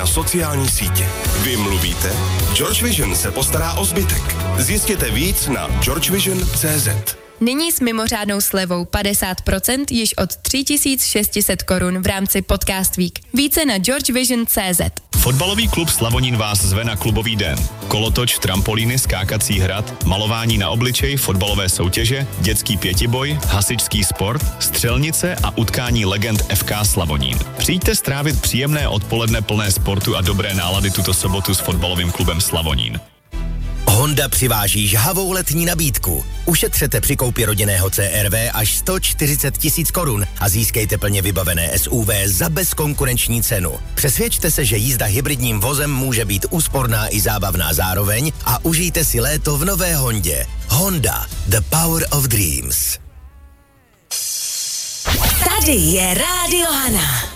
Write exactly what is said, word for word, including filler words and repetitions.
na sociální sítě. Vy mluvíte? George Vision se postará o zbytek. Zjistěte víc na george vision tečka cé zet. Nyní s mimořádnou slevou padesát procent již od tři tisíce šest set korun v rámci Podcast Week. Více na george vision tečka cé zet. Fotbalový klub Slavonín vás zve na klubový den. Kolotoč, trampolíny, skákací hrad, malování na obličej, fotbalové soutěže, dětský pětiboj, hasičský sport, střelnice a utkání legend F K Slavonín. Přijďte strávit příjemné odpoledne plné sportu a dobré nálady tuto sobotu s fotbalovým klubem Slavonín. Honda přiváží žhavou letní nabídku. Ušetřete při koupi rodinného C R V až sto čtyřicet tisíc korun a získejte plně vybavené S U V za bezkonkurenční cenu. Přesvědčte se, že jízda hybridním vozem může být úsporná i zábavná zároveň a užijte si léto v nové Hondě. Honda, the power of dreams. Tady je Rádio Hana.